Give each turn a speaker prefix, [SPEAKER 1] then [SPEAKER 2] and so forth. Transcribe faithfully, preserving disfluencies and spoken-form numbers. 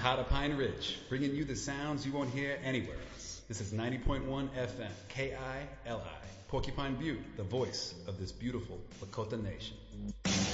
[SPEAKER 1] heart of Pine Ridge, bringing you the sounds you won't hear anywhere else. This is ninety point one F M, K I L I, Porcupine Butte, the voice of this beautiful Lakota nation.